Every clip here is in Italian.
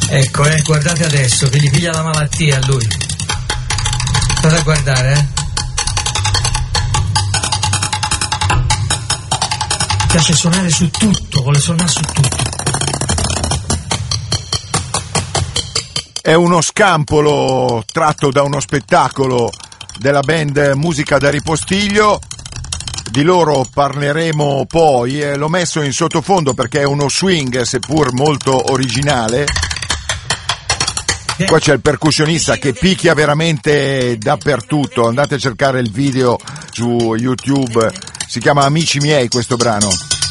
Ecco, guardate adesso che gli piglia la malattia a lui. State a guardare, piace suonare su tutto, vuole suonare su tutto. È uno scampolo tratto da uno spettacolo della band Musica da Ripostiglio. Di loro parleremo poi, l'ho messo in sottofondo perché è uno swing seppur molto originale. Qua c'è il percussionista che picchia veramente dappertutto, andate a cercare il video su YouTube, si chiama Amici miei questo brano.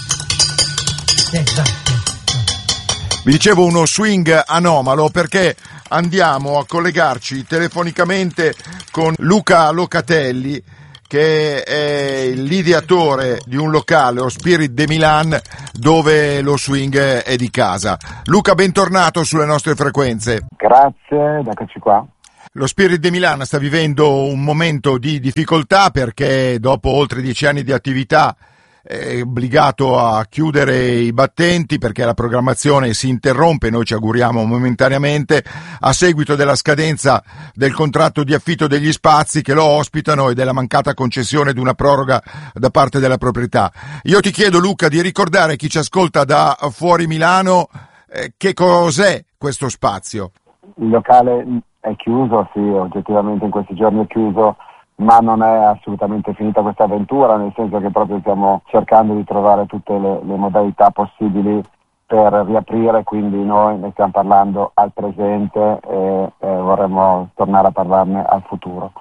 Vi dicevo uno swing anomalo perché andiamo a collegarci telefonicamente con Luca Locatelli, che è l'ideatore di un locale, lo Spirit de Milan, dove lo swing è di casa. Luca, bentornato sulle nostre frequenze. Grazie, eccoci qua. Lo Spirit de Milan sta vivendo un momento di difficoltà perché dopo oltre 10 anni di attività è obbligato a chiudere i battenti perché la programmazione si interrompe, noi ci auguriamo momentaneamente, a seguito della scadenza del contratto di affitto degli spazi che lo ospitano e della mancata concessione di una proroga da parte della proprietà. Io ti chiedo, Luca, di ricordare chi ci ascolta da fuori Milano che cos'è questo spazio. Il locale è chiuso, sì, oggettivamente in questi giorni è chiuso, ma non è assolutamente finita questa avventura, nel senso che proprio stiamo cercando di trovare tutte le modalità possibili per riaprire, quindi noi ne stiamo parlando al presente e vorremmo tornare a parlarne al futuro.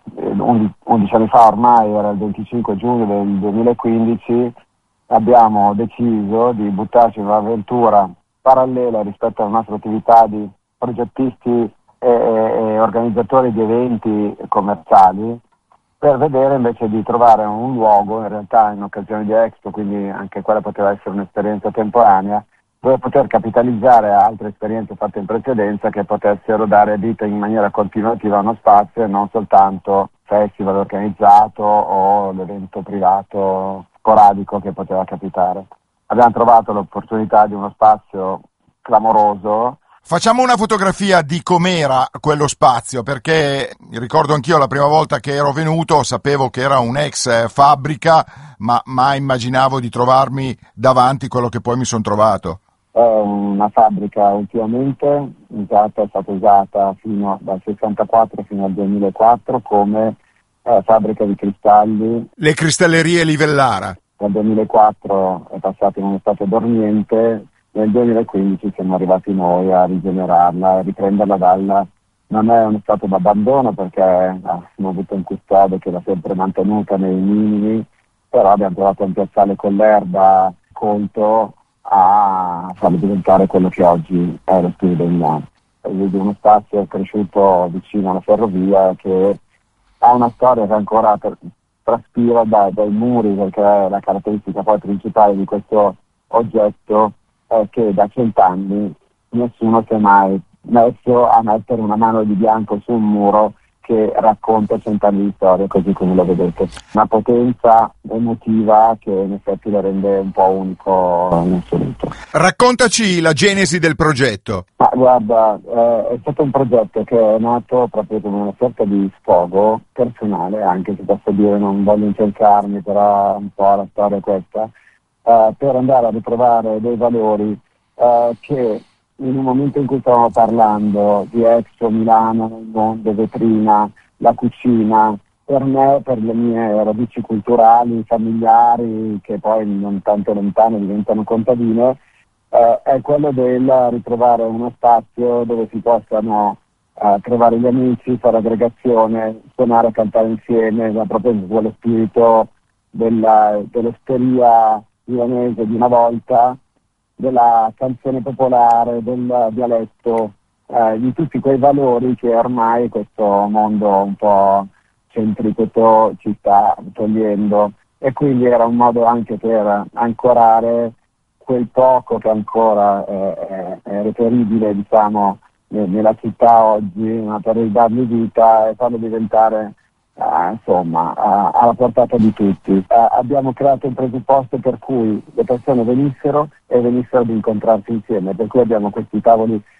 11 anni fa ormai, era il 25 giugno del 2015, abbiamo deciso di buttarci in un'avventura parallela rispetto alla nostra attività di progettisti e organizzatori di eventi commerciali, per vedere invece di trovare un luogo, in realtà in occasione di Expo, quindi anche quella poteva essere un'esperienza temporanea, dove poter capitalizzare altre esperienze fatte in precedenza che potessero dare vita in maniera continuativa a uno spazio e non soltanto festival organizzato o l'evento privato sporadico che poteva capitare. Abbiamo trovato l'opportunità di uno spazio clamoroso. Facciamo una fotografia di com'era quello spazio, perché ricordo anch'io la prima volta che ero venuto, sapevo che era un'ex fabbrica, ma mai immaginavo di trovarmi davanti quello che poi mi sono trovato. È una fabbrica ultimamente è stata usata dal 64 fino al 2004 come fabbrica di cristalli. Le cristallerie Livellara. Nel 2004 è passato in uno stato dormiente. Nel 2015 siamo arrivati noi a rigenerarla e riprenderla non è uno stato d'abbandono perché abbiamo avuto un custode che l'ha sempre mantenuta nei minimi, però abbiamo trovato un piazzale con l'erba colto a farlo diventare quello che oggi è lo Studio del Milano. Uno spazio cresciuto vicino alla ferrovia che ha una storia che ancora traspira dai muri, perché la caratteristica poi principale di questo oggetto è che da 100 anni nessuno si è mai messo a mettere una mano di bianco su un muro che racconta 100 anni di storia, così come lo vedete. Una potenza emotiva che in effetti lo rende un po' unico in assoluto. Raccontaci la genesi del progetto. Ma guarda, è stato un progetto che è nato proprio come una sorta di sfogo personale, anche se posso dire, non voglio incencarmi, però un po' la storia è questa, per andare a ritrovare dei valori che in un momento in cui stavamo parlando di Expo, Milano, il mondo, vetrina, la cucina, per me, per le mie radici culturali, familiari, che poi non tanto lontane diventano contadine, è quello del ritrovare uno spazio dove si possano trovare gli amici, fare aggregazione, suonare e cantare insieme, proprio quello spirito dell'osteria milanese di una volta, della canzone popolare, del dialetto, di tutti quei valori che ormai questo mondo un po' centripeto ci sta togliendo, e quindi era un modo anche per ancorare quel poco che ancora è reperibile, diciamo, nella città oggi, per ridargli vita e farlo diventare alla portata di tutti. Abbiamo creato un presupposto per cui le persone venissero ad incontrarsi insieme, per cui abbiamo questi tavoli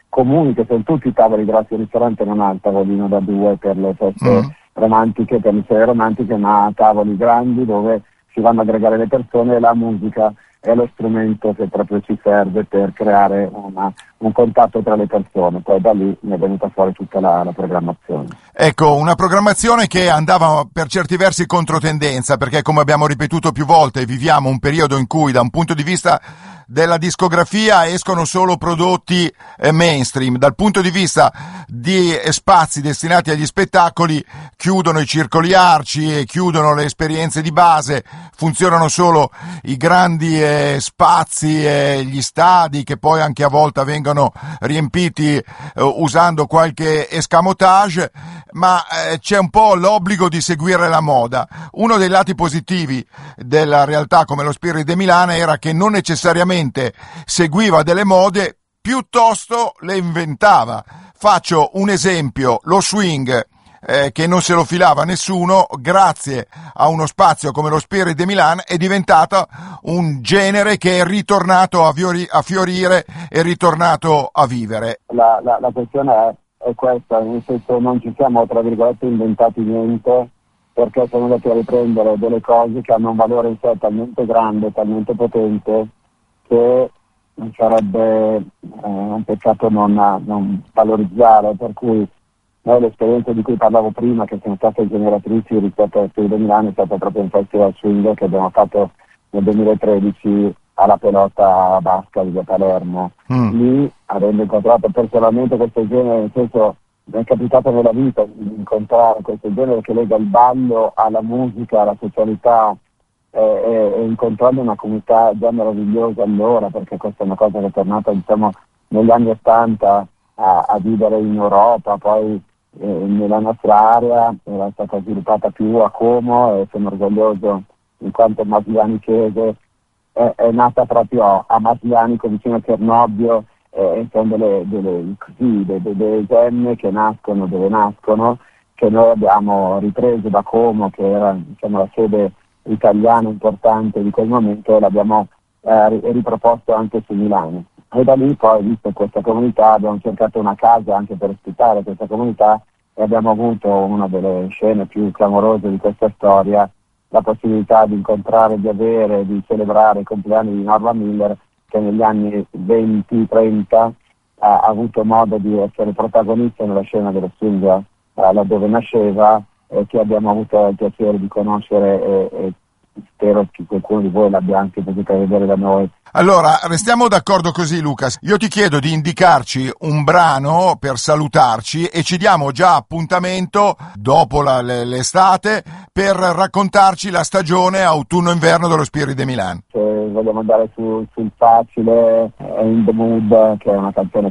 comuni, che sono tutti tavoli grossi al ristorante, non ha il tavolino da 2 per le feste romantiche, per le sere romantiche, ma tavoli grandi dove si vanno ad aggregare le persone, e la musica è lo strumento che proprio ci serve per creare un contatto tra le persone. Poi da lì ne è venuta fuori tutta la programmazione. Ecco, una programmazione che andava per certi versi controtendenza, perché come abbiamo ripetuto più volte viviamo un periodo in cui da un punto di vista della discografia escono solo prodotti mainstream, dal punto di vista di spazi destinati agli spettacoli chiudono i circoli arci e chiudono le esperienze di base, funzionano solo i grandi spazi e gli stadi, che poi anche a volte vengono riempiti usando qualche escamotage, ma c'è un po' l'obbligo di seguire la moda. Uno dei lati positivi della realtà come lo Spirit de Milano era che non necessariamente seguiva delle mode, piuttosto le inventava. Faccio un esempio: lo swing, che non se lo filava nessuno, grazie a uno spazio come lo Spirit de Milano è diventato un genere che è ritornato a fiorire, è ritornato a vivere. La questione è questa, nel senso, non ci siamo tra virgolette inventati niente, perché siamo andati a riprendere delle cose che hanno un valore in sé talmente grande, talmente potente, che sarebbe un peccato non valorizzare, per cui noi l'esperienza di cui parlavo prima, che sono state generatrici rispetto al Spirit de Milano, è stata proprio un festival swing che abbiamo fatto nel 2013 alla Pelota Basca di Palermo. Lì, avendo incontrato personalmente questo genere, nel senso, mi è capitato nella vita di incontrare questo genere che lega il ballo alla musica, alla socialità, e incontrando una comunità già meravigliosa allora, perché questa è una cosa che è tornata, diciamo, negli anni '80 a vivere in Europa, poi nella nostra area era stata sviluppata più a Como, e sono orgoglioso in quanto Masiani Chiese è nata proprio a Masianico, vicino a Cernobbio, e sono delle gemme che nascono dove nascono, che noi abbiamo ripreso da Como, che era, diciamo, la sede italiana importante di quel momento, e l'abbiamo riproposto anche su Milano. E da lì poi, visto questa comunità, abbiamo cercato una casa anche per ospitare questa comunità, e abbiamo avuto una delle scene più clamorose di questa storia, la possibilità di incontrare, di avere, di celebrare i compleanni di Norma Miller, che negli anni 20-30 ha avuto modo di essere protagonista nella scena dello swing laddove nasceva, e che abbiamo avuto il piacere di conoscere, e spero che qualcuno di voi l'abbia anche potuto vedere da noi. Allora, restiamo d'accordo così, Lucas. Io ti chiedo di indicarci un brano per salutarci, e ci diamo già appuntamento dopo l'estate per raccontarci la stagione autunno-inverno dello Spirit de Milano. Se vogliamo andare sul facile, In the Mood, che è una canzone